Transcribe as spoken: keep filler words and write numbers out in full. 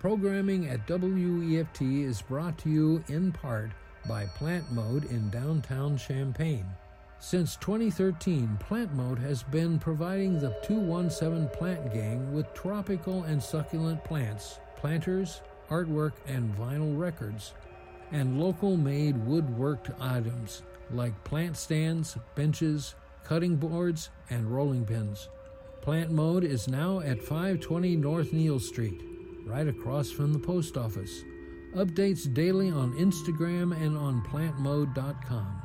Programming at W E F T is brought to you in part by Plant Mode in downtown Champaign. Since twenty thirteen, Plant Mode has been providing the two one seven Plant Gang with tropical and succulent plants, planters, artwork and vinyl records, and local-made woodworked items like plant stands, benches, cutting boards, and rolling pins. Plant Mode is now at five twenty North Neal Street, right across from the post office. Updates daily on Instagram and on plant mode dot com.